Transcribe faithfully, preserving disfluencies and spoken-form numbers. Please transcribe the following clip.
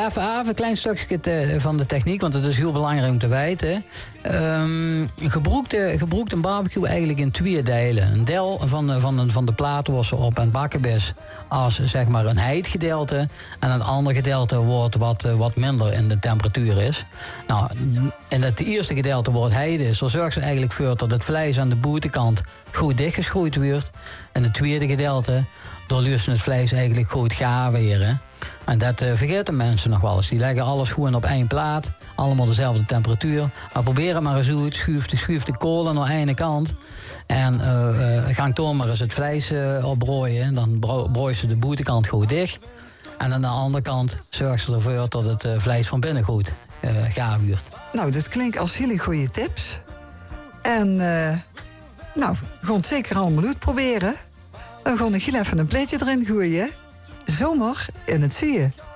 even, even een klein stukje te, van de techniek, want het is heel belangrijk om te weten. Um, gebroekte, gebroekt een barbecue eigenlijk in twee delen. Een deel van de, van de, van de plaat wordt ze op aan het bakken is als zeg maar een heetgedeelte. En een ander gedeelte wordt wat, wat minder in de temperatuur is. Nou, en het eerste gedeelte wordt heet is, zo zorgt ze eigenlijk voor dat het vlees aan de buitenkant goed dichtgeschroeid wordt. En het tweede gedeelte, door lusten het vlees eigenlijk goed gaar weer. Hè? En dat uh, vergeten mensen nog wel eens. Die leggen alles gewoon op één plaat. Allemaal dezelfde temperatuur. Maar probeer het maar eens uit. Schuif de, schuif de kolen naar de ene kant. En uh, uh, ga toch maar eens het vlees uh, opbrooien. Dan bro- brooi ze de buitenkant goed dicht. En aan de andere kant zorg ze ervoor dat het uh, vlees van binnen goed uh, gaar wordt. Nou, dat klinkt als hele goede tips. En uh, nou, we gaan het zeker allemaal uitproberen. Dan gaan we even een pleetje erin gooien. Zomer in het zuiden.